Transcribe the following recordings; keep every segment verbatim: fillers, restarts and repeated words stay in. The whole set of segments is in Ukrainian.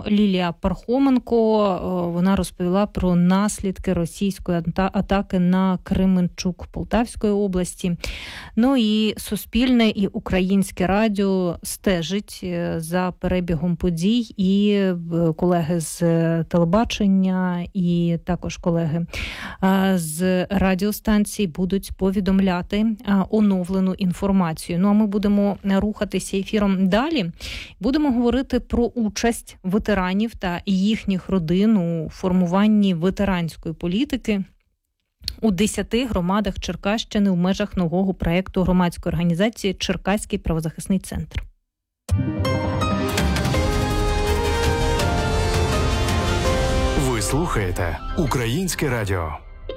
Лілія Пархоменко. Вона розповіла про наслідки російської атаки на Кременчук Полтавської області. Ну і Суспільне, і Українське радіо стежить за перебігом подій, і колеги з телебачення, і також колеги з радіостанцій будуть повідомляти оновлену інформацію. Ну а ми будемо рухатися ефіром далі. Будемо говорити про участь ветеранів та їхніх родин у формуванні ветеранської політики у десяти громадах Черкащини в межах нового проєкту громадської організації «Черкаський правозахисний центр». Ви слухаєте Українське радіо.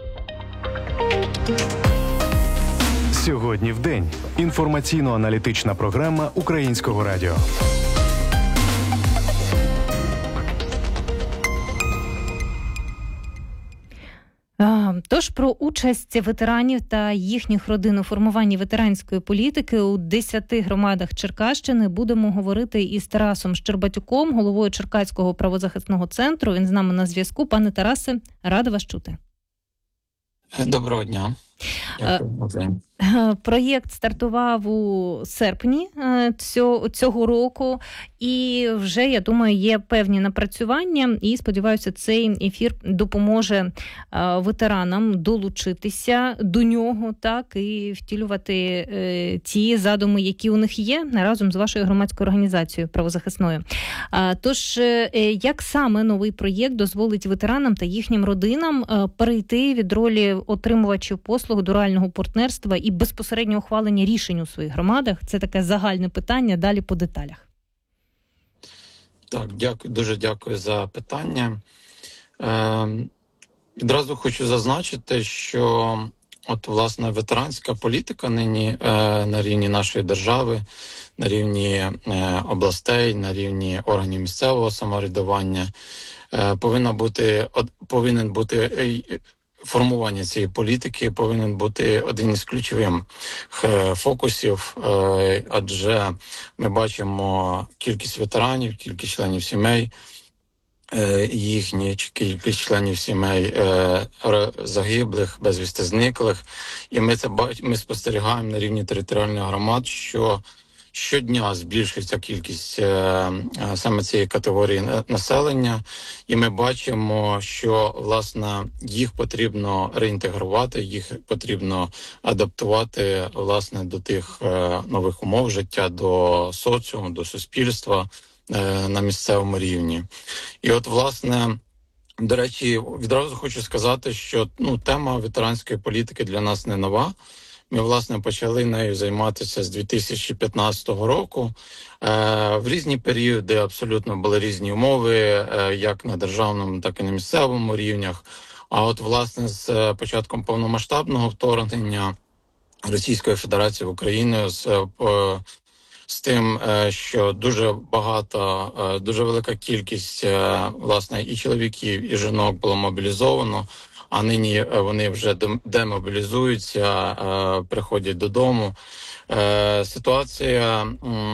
Сьогодні в день. Інформаційно-аналітична програма Українського радіо. Тож про участь ветеранів та їхніх родин у формуванні ветеранської політики у десяти громадах Черкащини будемо говорити із Тарасом Щербатюком, головою Черкаського правозахисного центру. Він з нами на зв'язку. Пане Тарасе, рада вас чути. Доброго дня. Дякую. Проєкт стартував у серпні цього року, і вже, я думаю, є певні напрацювання, і, сподіваюся, цей ефір допоможе ветеранам долучитися до нього, так, і втілювати ті задуми, які у них є, разом з вашою громадською організацією правозахисною. Тож, як саме новий проєкт дозволить ветеранам та їхнім родинам перейти від ролі отримувачів послуг до реального партнерства і безпосередньо ухвалення рішень у своїх громадах? Це таке загальне питання, далі по деталях. Так, дякую, дуже дякую за питання. Е, відразу хочу зазначити, що от, власне, ветеранська політика нині е, на рівні нашої держави, на рівні е, областей, на рівні органів місцевого самоврядування е, повинна бути, од, повинен бути е, формування цієї політики повинен бути один із ключових фокусів, адже ми бачимо кількість ветеранів, кількість членів сімей, їхні кількість членів сімей загиблих, безвісти зниклих. І ми це ми спостерігаємо на рівні територіальних громад, що щодня збільшується кількість е, саме цієї категорії населення, і ми бачимо, що, власне, їх потрібно реінтегрувати, їх потрібно адаптувати, власне, до тих е, нових умов життя, до соціуму, до суспільства е, на місцевому рівні. І от, власне, до речі, відразу хочу сказати, що ну, тема ветеранської політики для нас не нова. Ми, власне, почали нею займатися з дві тисячі п'ятнадцятого року. Е, в різні періоди абсолютно були різні умови, е, як на державному, так і на місцевому рівнях. А от, власне, з початком повномасштабного вторгнення Російської Федерації в Україну, з, е, з тим, е, що дуже багато, е, дуже велика кількість, е, власне, і чоловіків, і жінок було мобілізовано, а нині вони вже демобілізуються, приходять додому. Ситуація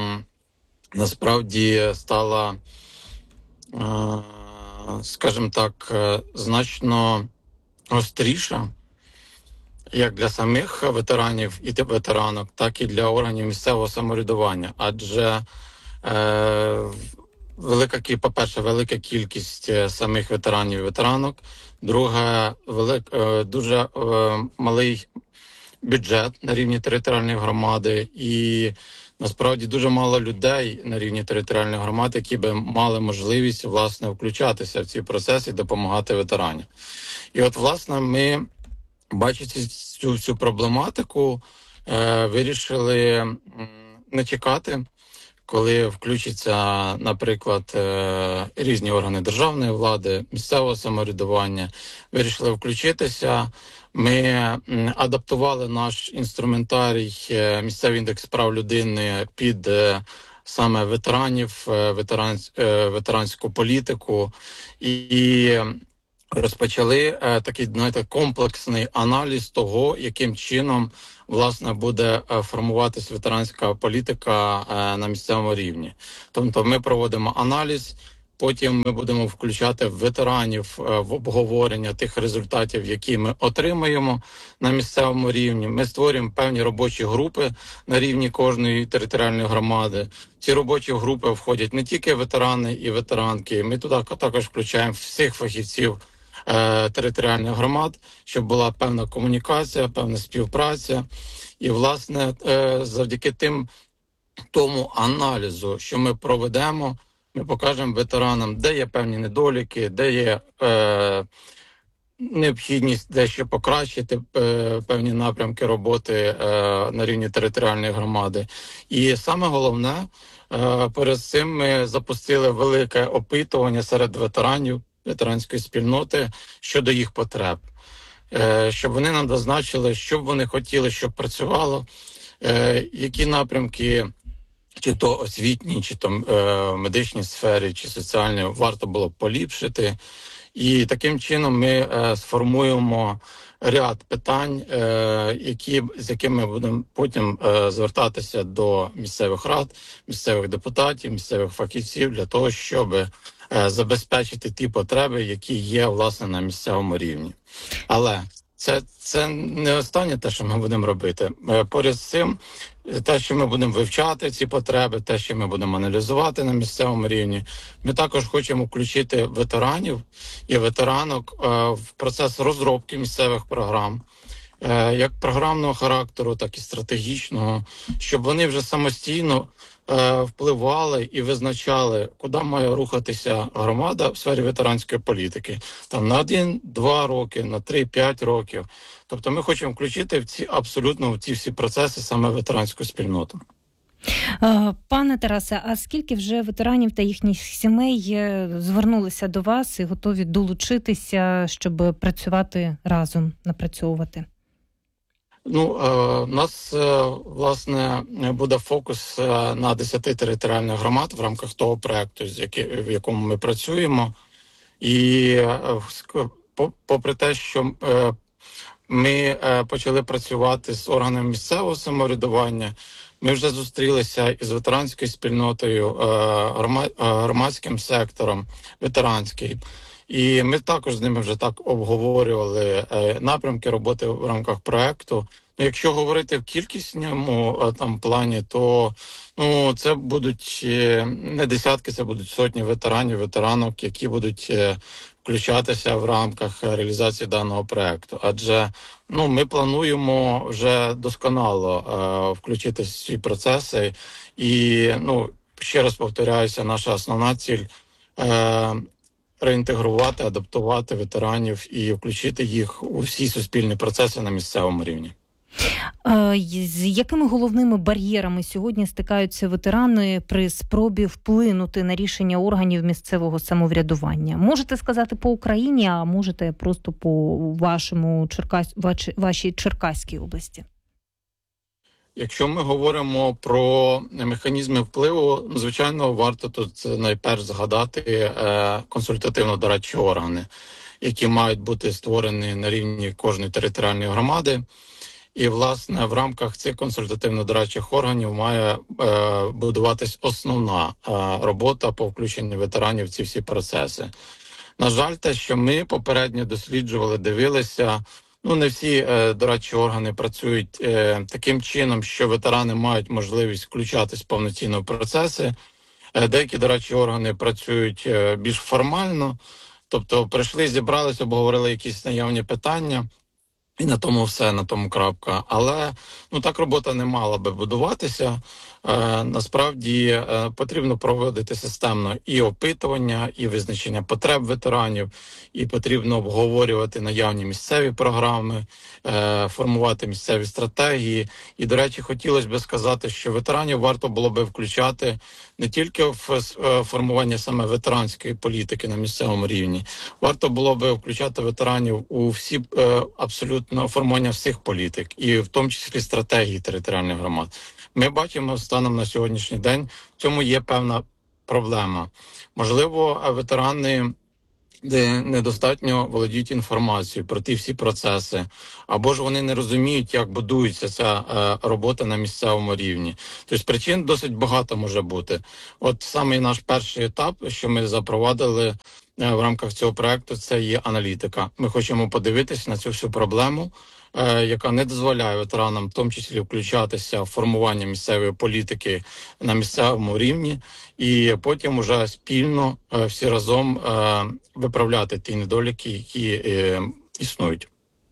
насправді стала, скажімо так, значно гостріша, як для самих ветеранів і ветеранок, так і для органів місцевого самоврядування. Адже велика, по-перше, велика кількість самих ветеранів і ветеранок. Друге, велик, дуже е, малий бюджет на рівні територіальної громади, і насправді дуже мало людей на рівні територіальної громади, які би мали можливість, власне, включатися в ці процеси і допомагати ветеранам. І от, власне, ми, бачачи цю всю проблематику, е, вирішили не чекати, коли включаться, наприклад, різні органи державної влади, місцевого самоврядування, вирішили включитися. Ми адаптували наш інструментарій, місцевий індекс прав людини під саме ветеранів, ветерансь, ветеранську політику і розпочали такий, знаєте, комплексний аналіз того, яким чином, власне, буде формуватись ветеранська політика на місцевому рівні. Тобто ми проводимо аналіз, Потім ми будемо включати ветеранів в обговорення тих результатів, які ми отримаємо на місцевому рівні. Ми створюємо певні робочі групи на рівні кожної територіальної громади. Ці робочі групи входять не тільки ветерани і ветеранки, ми туди також включаємо всіх фахівців е, територіальних громад, щоб була певна комунікація, певна співпраця. І, власне, е, завдяки тим тому аналізу, що ми проведемо, ми покажемо ветеранам, де є певні недоліки, де є е, необхідність дещо покращити е, певні напрямки роботи е, на рівні територіальної громади. І саме головне, е, перед цим ми запустили велике опитування серед ветеранів, ветеранської спільноти щодо їх потреб. Е, щоб вони нам зазначили, що б вони хотіли, щоб працювало, е, які напрямки, чи то освітній, чи то е, медичній сфері, чи соціальній, варто було б поліпшити. І таким чином ми е, сформуємо ряд питань, е, які, з якими ми будемо потім е, звертатися до місцевих рад, місцевих депутатів, місцевих фахівців для того, щоб е, забезпечити ті потреби, які є, власне, на місцевому рівні. Але це, це не останнє те, що ми будемо робити. Е, поряд з цим, те, що ми будемо вивчати ці потреби, те, що ми будемо аналізувати на місцевому рівні, ми також хочемо включити ветеранів і ветеранок е, в процес розробки місцевих програм, е, як програмного характеру, так і стратегічного, щоб вони вже самостійно е, впливали і визначали, куди має рухатися громада в сфері ветеранської політики. Там на один-два роки, на три-п'ять років. Тобто ми хочемо включити в ці абсолютно в ці всі процеси саме ветеранську спільноту. Пане Тарасе, а скільки вже ветеранів та їхніх сімей звернулися до вас і готові долучитися, щоб працювати разом, напрацьовувати? Ну, у нас, власне, буде фокус на десяти територіальних громад в рамках того проєкту, в якому ми працюємо. І попри те, що ми почали працювати з органами місцевого самоврядування, ми вже зустрілися із ветеранською спільнотою, громадським сектором, ветеранський. І ми також з ними вже так обговорювали напрямки роботи в рамках проєкту. Ну, якщо говорити в кількісному там плані, то ну, це будуть не десятки, це будуть сотні ветеранів, ветеранок, які будуть включатися в рамках реалізації даного проєкту. Адже ну, ми плануємо вже досконало е, включити ці процеси. І, ну, ще раз повторяюся, наша основна ціль е, реінтегрувати, адаптувати ветеранів і включити їх у всі суспільні процеси на місцевому рівні. З якими головними бар'єрами сьогодні стикаються ветерани при спробі вплинути на рішення органів місцевого самоврядування? Можете сказати по Україні, а можете просто по вашому Черкас... вашій Черкаській області? Якщо ми говоримо про механізми впливу, звичайно, варто тут найперш згадати консультативно-дорадчі органи, які мають бути створені на рівні кожної територіальної громади. І, власне, в рамках цих консультативно-дорадчих органів має е, будуватись основна е, робота по включенню ветеранів в ці всі процеси. На жаль, те, що ми попередньо досліджували, дивилися, ну, не всі е, дорадчі органи працюють е, таким чином, що ветерани мають можливість включатись повноцінно в процеси. Е, деякі дорадчі органи працюють е, більш формально, тобто прийшли, зібралися, обговорили якісь наявні питання, і на тому все, на тому крапка. Але ну так робота не мала би будуватися. Е, насправді е, потрібно проводити системно і опитування, і визначення потреб ветеранів, і потрібно обговорювати наявні місцеві програми, е, формувати місцеві стратегії. І, до речі, хотілося б сказати, що ветеранів варто було би включати не тільки в формування саме ветеранської політики на місцевому рівні, варто було би включати ветеранів у всі е, абсолютно формування всіх політик, і в тому числі стратегії територіальних громад. Ми бачимо станом на сьогоднішній день, в цьому є певна проблема. Можливо, ветерани де недостатньо володіють інформацією про ті всі процеси, або ж вони не розуміють, як будується ця е, робота на місцевому рівні. Тобто причин досить багато може бути. От саме наш перший етап, що ми запровадили е, в рамках цього проекту, це є аналітика. Ми хочемо подивитися на цю всю проблему, е, яка не дозволяє ветеранам в тому числі включатися в формування місцевої політики на місцевому рівні, і потім уже спільно е, всі разом е, виправляти ті недоліки, які е, існують.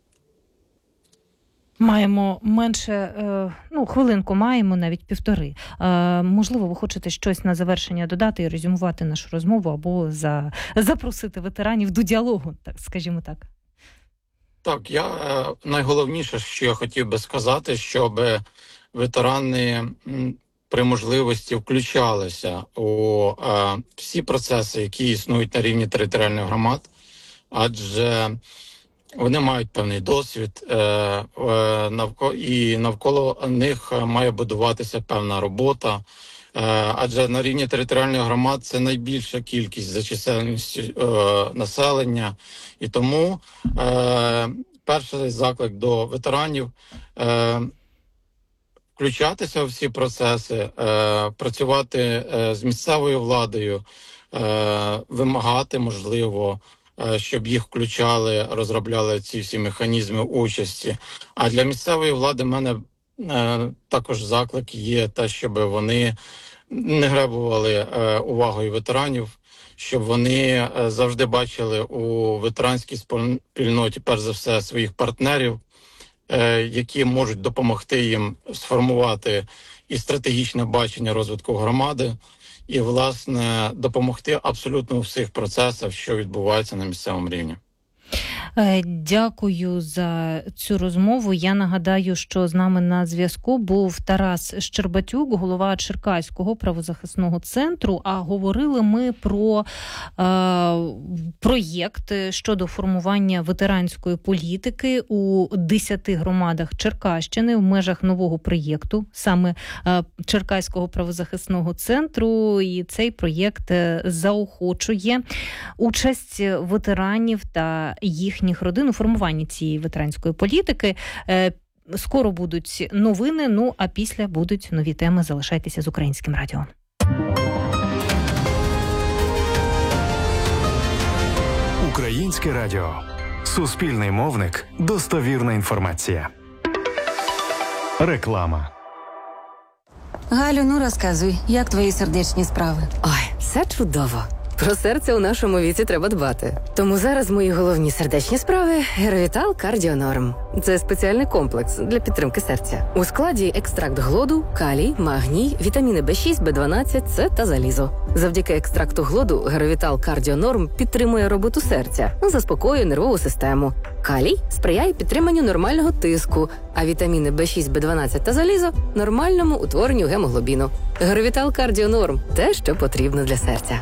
Маємо менше, ну, хвилинку маємо, навіть півтори. Можливо, ви хочете щось на завершення додати і резюмувати нашу розмову або за, запросити ветеранів до діалогу, так, скажімо так. Так, я найголовніше, що я хотів би сказати, щоб ветерани при можливості включалися у всі процеси, які існують на рівні територіальних громад, адже вони мають певний досвід, е, е, навколо, і навколо них має будуватися певна робота. Е, адже на рівні територіальних громад це найбільша кількість за чисельністю е, населення. І тому е, перший заклик до ветеранів е, включатися в всі процеси, е, працювати е, з місцевою владою, е, вимагати, можливо, щоб їх включали, розробляли ці всі механізми участі. А для місцевої влади в мене е, також заклик є те, щоб вони не гребували е, увагою ветеранів, щоб вони е, завжди бачили у ветеранській спільноті, перш за все, своїх партнерів, е, які можуть допомогти їм сформувати і стратегічне бачення розвитку громади, і, власне, допомогти абсолютно у всіх процесах, що відбувається на місцевому рівні. Дякую за цю розмову. Я нагадаю, що з нами на зв'язку був Тарас Щербатюк, голова Черкаського правозахисного центру, а говорили ми про е, проєкт щодо формування ветеранської політики у десяти громадах Черкащини в межах нового проєкту, саме е, Черкаського правозахисного центру, і цей проєкт заохочує участь ветеранів та їхніх родин у формуванні цієї ветеранської політики. Скоро будуть новини, ну а після будуть нові теми. Залишайтеся з Українським радіо. Українське радіо. Суспільний мовник. Достовірна інформація. Реклама. Галю, ну розказуй, як твої сердечні справи? Ой, все чудово. Про серце у нашому віці треба дбати. Тому зараз мої головні сердечні справи – Геровітал Кардіонорм. Це спеціальний комплекс для підтримки серця. У складі екстракт глоду, калій, магній, вітаміни Б шість, Б дванадцять, С та залізо. Завдяки екстракту глоду Геровітал Кардіонорм підтримує роботу серця, заспокоює нервову систему. Калій сприяє підтриманню нормального тиску, а вітаміни Б шість, Б дванадцять та залізо – нормальному утворенню гемоглобіну. Геровітал Кардіонорм – те, що потрібно для серця.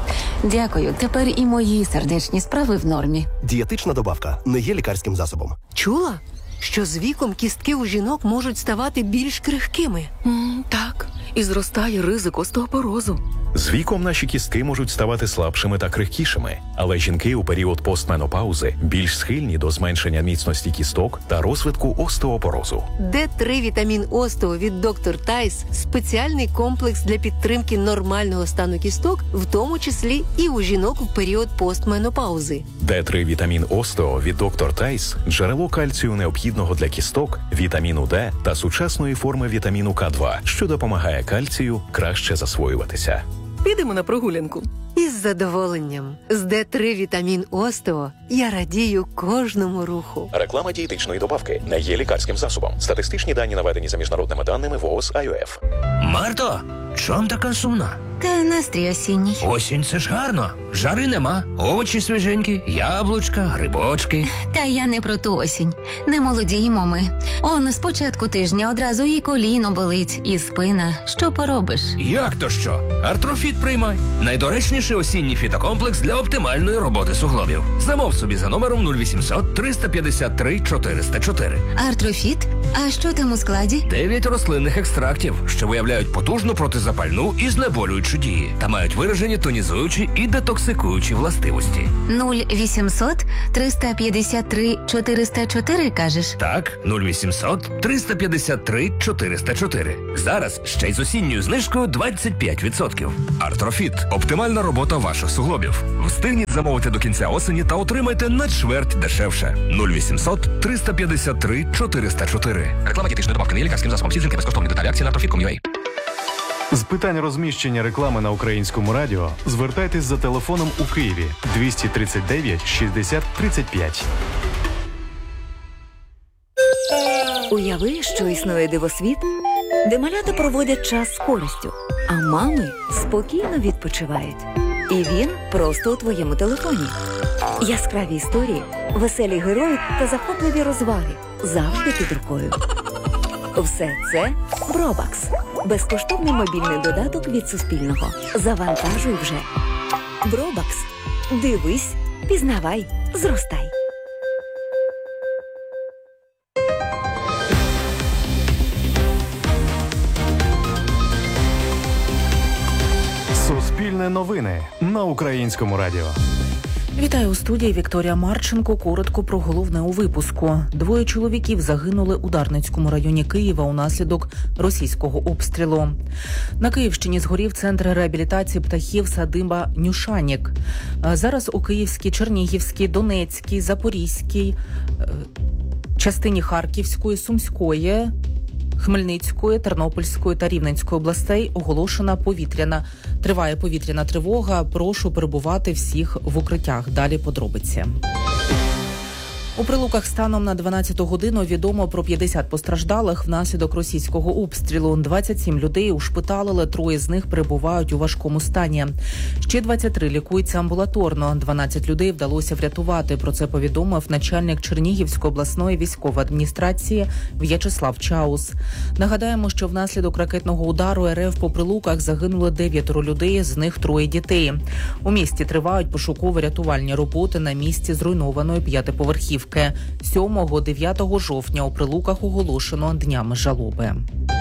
Дякую. Тепер і мої сердечні справи в нормі. Дієтична добавка не є лікарським засобом. Чула, що з віком кістки у жінок можуть ставати більш крихкими? Mm, так, і зростає ризик остеопорозу. З віком наші кістки можуть ставати слабшими та крихкішими, але жінки у період постменопаузи більш схильні до зменшення міцності кісток та розвитку остеопорозу. Д три вітамін Остео від доктор Тайс – спеціальний комплекс для підтримки нормального стану кісток, в тому числі і у жінок в період постменопаузи. Д три вітамін Остео від доктор Тайс – джерело кальцію необхідного для кісток, вітаміну Д та сучасної форми вітаміну К два, що допомагає кальцію краще засвоюватися. Підемо на прогулянку. Із задоволенням. З Д три вітамін Остео я радію кожному руху. Реклама дієтичної добавки не є лікарським засобом. Статистичні дані наведені за міжнародними даними ВООЗ ай о еф. Марто, чом така сумна? Та настрій осінній. Осінь – це ж гарно. Жари нема, овочі свіженькі, яблучка, грибочки. Та я не про ту осінь. Не молодіємо ми. Он з початку тижня одразу і коліно болить, і спина. Що поробиш? Як то що? Артрофіт приймай. Найдоречніший осінній фітокомплекс для оптимальної роботи суглобів. Замов собі за номером нуль вісімсот триста п'ятдесят три чотириста чотири. Артрофіт? А що там у складі? Дев'ять рослинних екстрактів, що виявляють потужну протизапальну протизапальну і знеболюючу дії та мають виражені тонізуючі і детоксикуючі властивості. нуль вісімсот триста п'ятдесят три чотириста чотири, кажеш? Так, нуль вісімсот триста п'ятдесят три чотириста чотири. Зараз ще й з осінньою знижкою двадцять п'ять відсотків. Артрофіт – оптимальна робота ваших суглобів. Встигніть замовити до кінця осені та отримайте на чверть дешевше. нуль вісімсот триста п'ятдесят три чотириста чотири. Реклама дієтичної добавки не є лікарським засобом. Всі зінки безкоштовні. Деталі акції на артрофіт крапка ком крапка ю а. З питань розміщення реклами на Українському радіо звертайтесь за телефоном у Києві двісті тридцять дев'ять шістдесят тридцять п'ять. Уяви, що існує дивосвіт, де малята проводять час з користю, а мами спокійно відпочивають. І він просто у твоєму телефоні. Яскраві історії, веселі герої та захопливі розваги завжди під рукою. Все це Бробакс. Безкоштовний мобільний додаток від Суспільного. Завантажуй вже. Бробакс. Дивись, пізнавай, зростай. Суспільне новини на Українському радіо. Вітаю у студії Вікторія Марченко. Коротко про головне у випуску. Двоє чоловіків загинули у Дарницькому районі Києва унаслідок російського обстрілу. На Київщині згорів центр реабілітації птахів садиба Нюшанік. Зараз у Київській, Чернігівській, Донецькій, Запорізькій, частині Харківської, Сумської, Хмельницької, Тернопільської та Рівненської областей оголошена повітряна. Триває повітряна тривога. Прошу перебувати всіх в укриттях. Далі подробиці. У Прилуках станом на дванадцяту годину відомо про п'ятдесят постраждалих внаслідок російського обстрілу. двадцять сім людей ушпиталили, троє з них перебувають у важкому стані. Ще двадцять три лікуються амбулаторно. дванадцять людей вдалося врятувати. Про це повідомив начальник Чернігівської обласної військової адміністрації В'ячеслав Чаус. Нагадаємо, що внаслідок ракетного удару РФ по Прилуках загинули дев'ятеро людей, з них троє дітей. У місті тривають пошуково-рятувальні роботи на місці зруйнованої п'ятиповерхівки. сьомого-дев'ятого жовтня у Прилуках оголошено днями жалоби.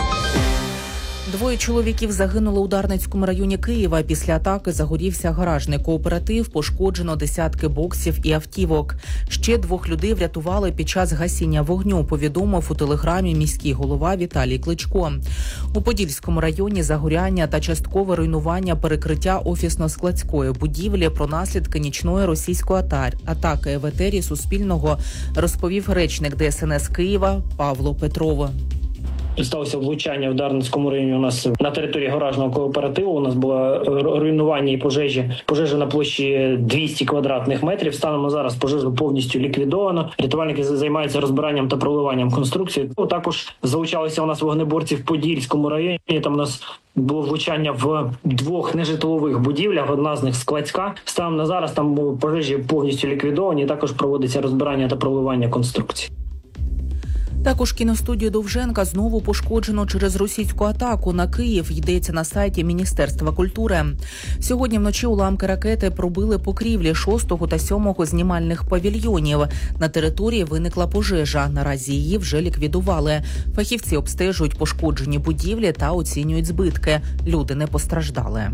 Двоє чоловіків загинули у Дарницькому районі Києва. Після атаки загорівся гаражний кооператив, пошкоджено десятки боксів і автівок. Ще двох людей врятували під час гасіння вогню, повідомив у телеграмі міський голова Віталій Кличко. У Подільському районі загоряння та часткове руйнування перекриття офісно-складської будівлі. Про наслідки нічної російської атаки в етері Суспільного розповів речник Де Ес Ен Ес Києва Павло Петров. Сталося влучання в Дарницькому районі у нас на території гаражного кооперативу. У нас було руйнування і пожежі. Пожежа на площі двісті квадратних метрів. Станом на зараз пожежу повністю ліквідовано. Рятувальники займаються розбиранням та проливанням конструкції. Також залучалися у нас вогнеборці в Подільському районі. Там у нас було влучання в двох нежитлових будівлях, одна з них складська. Станом на зараз там пожежі повністю ліквідовані. Також проводиться розбирання та проливання конструкцій. Також кіностудію Довженка знову пошкоджено через російську атаку на Київ, йдеться на сайті Міністерства культури. Сьогодні вночі уламки ракети пробили покрівлі шостого та сьомого знімальних павільйонів. На території виникла пожежа. Наразі її вже ліквідували. Фахівці обстежують пошкоджені будівлі та оцінюють збитки. Люди не постраждали.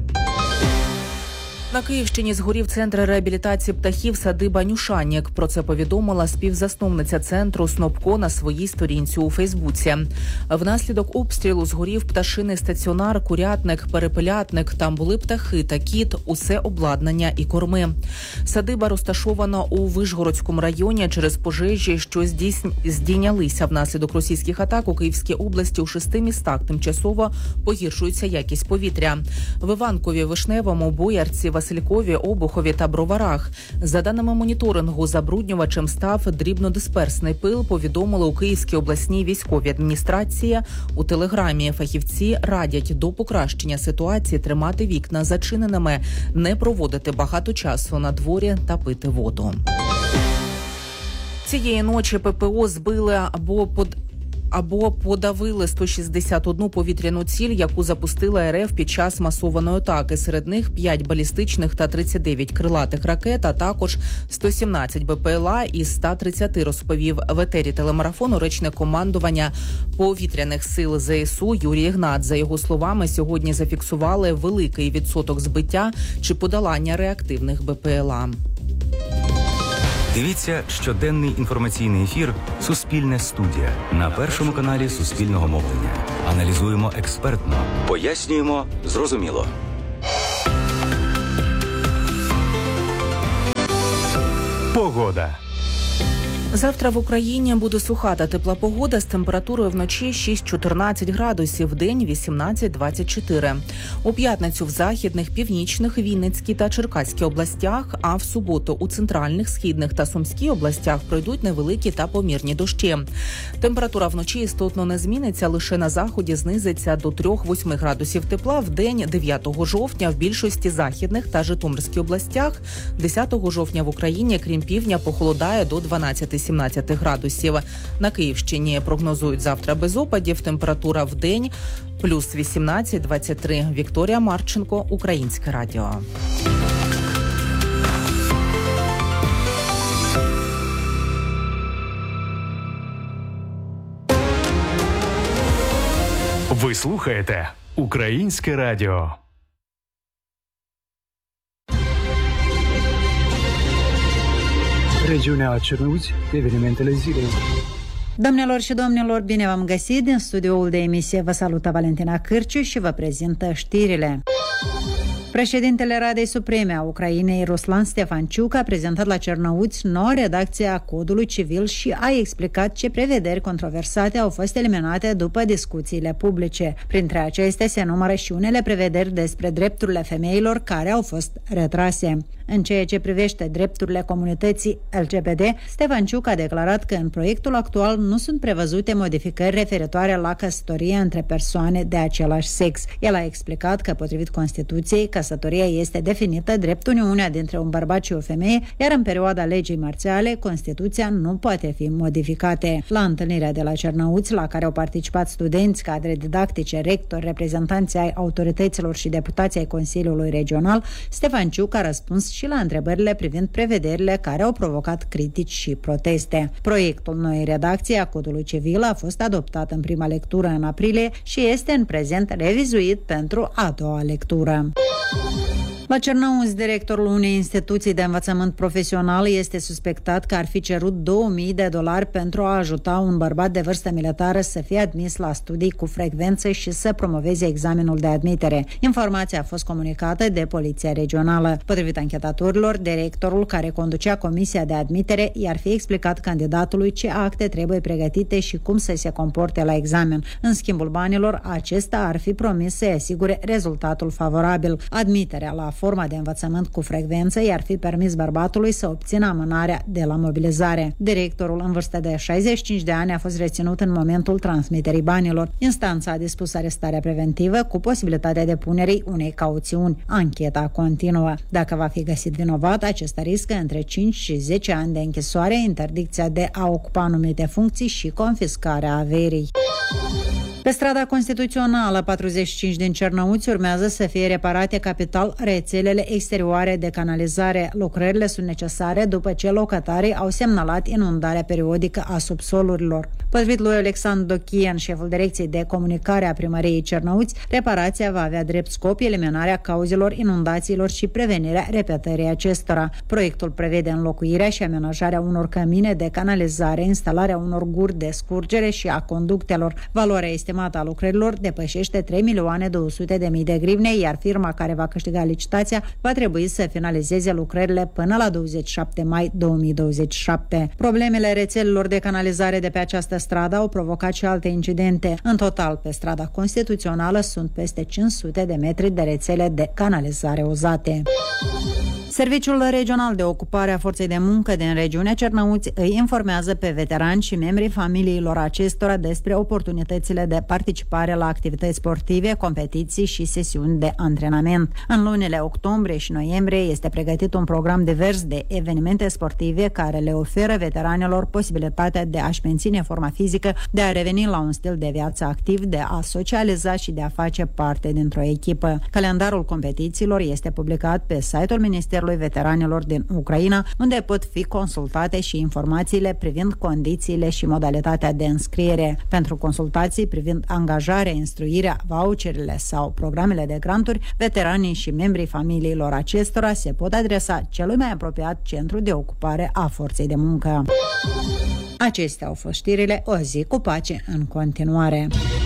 На Київщині згорів центр реабілітації птахів садиба Нюшанік. Про це повідомила співзасновниця центру Снопко на своїй сторінці у Фейсбуці. Внаслідок обстрілу згорів пташиний стаціонар, курятник, перепелятник. Там були птахи та кіт, усе обладнання і корми. Садиба розташована у Вишгородському районі. Через пожежі, що здійнялися внаслідок російських атак у Київській області, у шести містах тимчасово погіршується якість повітря. В Іванкові, Вишневому, Боярці, Василькові, Обухові та Броварах. За даними моніторингу, забруднювачем став дрібнодисперсний пил, повідомили у Київській обласній військовій адміністрації. У телеграмі фахівці радять до покращення ситуації тримати вікна зачиненими, не проводити багато часу на дворі та пити воду. Цієї ночі Пе Пе О збили або под... або подавили сто шістдесят одну повітряну ціль, яку запустила РФ під час масованої атаки. Серед них п'ять балістичних та тридцять дев'ять крилатих ракет, а також сто сімнадцять БПЛА із ста тридцяти, розповів в етері телемарафону речник командування повітряних сил ЗСУ Юрій Ігнат. За його словами, сьогодні зафіксували великий відсоток збиття чи подолання реактивних БПЛА. Дивіться щоденний інформаційний ефір «Суспільне студія» на Першому каналі Суспільного мовлення. Аналізуємо експертно, пояснюємо зрозуміло. Погода. Завтра в Україні буде суха та тепла погода з температурою вночі шість-чотирнадцять градусів, вдень вісімнадцять-двадцять чотири. У п'ятницю в західних, північних, Вінницькій та Черкаській областях, а в суботу у центральних, східних та Сумській областях пройдуть невеликі та помірні дощі. Температура вночі істотно не зміниться, лише на заході знизиться до три-восьми градусів тепла, вдень дев'ятого жовтня в більшості західних та Житомирській областях, десятого жовтня в Україні, крім півдня, похолодає до дванадцяти-сімнадцяти градусів. На Київщині прогнозують завтра без опадів, температура в день плюс вісімнадцять-двадцять три. Вікторія Марченко, Українське радіо. Ви слухаєте Українське радіо. Regiunea Cernăuți, evenimentele zilei. Doamnelor și domnilor, bine v-am găsit. Din studioul de emisie vă salută Valentina Cârciu și vă prezintă știrile. Președintele Radei Supreme a Ucrainei, Ruslan Stefanciuc, a prezentat la Cernăuți noua redacție a Codului Civil și a explicat ce prevederi controversate au fost eliminate după discuțiile publice. Printre acestea se numără și unele prevederi despre drepturile femeilor care au fost retrase. În ceea ce privește drepturile comunității L G B T, Stefanciuc a declarat că în proiectul actual nu sunt prevăzute modificări referitoare la căsătorie între persoane de același sex. El a explicat că, potrivit Constituției, căsătoria este definită drept uniunea dintre un bărbat și o femeie, iar în perioada legii marțiale, Constituția nu poate fi modificată. La întâlnirea de la Cernăuți, la care au participat studenți, cadre didactice, rectori, reprezentanții ai autorităților și deputații ai Consiliului Regional, Stefanciuc a răspuns și la întrebările privind prevederile care au provocat critici și proteste. Proiectul noii redacții a Codului Civil a fost adoptat în prima lectură în aprilie și este în prezent revizuit pentru a doua lectură. La Cernăuți, directorul unei instituții de învățământ profesional este suspectat că ar fi cerut două mii de dolari pentru a ajuta un bărbat de vârstă militară să fie admis la studii cu frecvență și să promoveze examenul de admitere. Informația a fost comunicată de Poliția Regională. Potrivit anchetatorilor, directorul care conducea comisia de admitere i-ar fi explicat candidatului ce acte trebuie pregătite și cum să se comporte la examen. În schimbul banilor, acesta ar fi promis să asigure rezultatul favorabil. Admiterea la forma de învățământ cu frecvență i-ar fi permis bărbatului să obțină amânarea de la mobilizare. Directorul, în vârstă de șaizeci și cinci de ani, a fost reținut în momentul transmiterii banilor. Instanța a dispus arestarea preventivă cu posibilitatea depunerii unei cauțiuni. Ancheta continuă. Dacă va fi găsit vinovat, acesta riscă între cinci și zece ani de închisoare, interdicția de a ocupa anumite funcții și confiscarea averii. Pe strada Constituțională patruzeci și cinci din Cernăuți urmează să fie reparate capital rețelele exterioare de canalizare. Lucrările sunt necesare după ce locatarii au semnalat inundarea periodică a subsolurilor. Potrivit lui Alexandru Dochian, șeful Direcției de Comunicare a Primăriei Cernăuți, reparația va avea drept scop eliminarea cauzelor inundațiilor și prevenirea repetării acestora. Proiectul prevede înlocuirea și amenajarea unor cămine de canalizare, instalarea unor guri de scurgere și a conductelor. Valoarea estimată a lucrărilor depășește trei milioane două sute de mii de grivne, iar firma care va câștiga licitația va trebui să finalizeze lucrările până la douăzeci și șapte mai două mii douăzeci și șapte. Problemele rețelelor de canalizare de pe această stradă au provocat și alte incidente. În total, pe strada Constituțională sunt peste cinci sute de metri de rețele de canalizare uzate. Serviciul Regional de Ocupare a Forței de Muncă din regiunea Cernăuți îi informează pe veterani și membrii familiilor acestora despre oportunitățile de participare la activități sportive, competiții și sesiuni de antrenament. În lunile octombrie și noiembrie este pregătit un program divers de evenimente sportive care le oferă veteranilor posibilitatea de a-și menține forma fizică, de a reveni la un stil de viață activ, de a socializa și de a face parte dintr-o echipă. Calendarul competițiilor este publicat pe site-ul Ministerului Veteranilor din Ucraina, unde pot fi consultate și informațiile privind condițiile și modalitatea de înscriere. Pentru consultații privind angajarea, instruirea, voucherele sau programele de granturi, veteranii și membrii familiilor acestora se pot adresa celui mai apropiat centru de ocupare a forței de muncă. Acestea au fost știrile. O zi cu pace în continuare.